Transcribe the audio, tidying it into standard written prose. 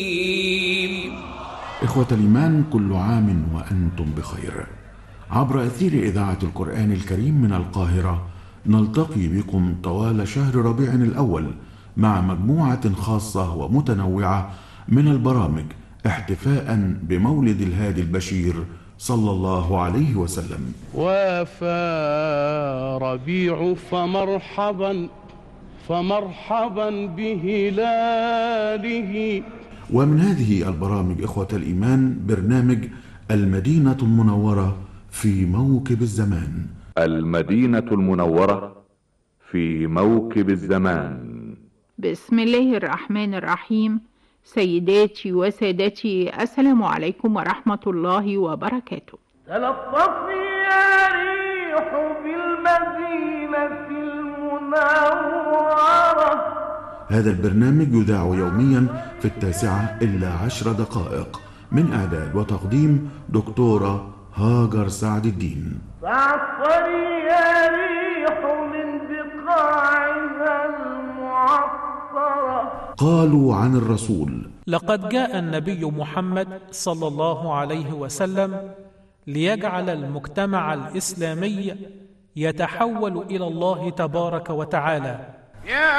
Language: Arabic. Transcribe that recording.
إخوة الإيمان، كل عام وأنتم بخير. عبر أثير إذاعة القرآن الكريم من القاهرة نلتقي بكم طوال شهر ربيع الأول مع مجموعة خاصة ومتنوعة من البرامج احتفاء بمولد الهادي البشير صلى الله عليه وسلم. وافى ربيع فمرحبا بهلاله. ومن هذه البرامج إخوة الإيمان برنامج المدينة المنورة في موكب الزمان. المدينة المنورة في موكب الزمان. بسم الله الرحمن الرحيم. سيداتي وسادتي، السلام عليكم ورحمة الله وبركاته. تلطفي يا ريح بالمدينة المنورة. هذا البرنامج يذاع يوميا في 9:10 من إعداد وتقديم دكتورة هاجر سعد الدين. فعصري يا ريح من بقاعها المعطرة. قالوا عن الرسول: لقد جاء النبي محمد صلى الله عليه وسلم ليجعل المجتمع الإسلامي يتحول إلى الله تبارك وتعالى.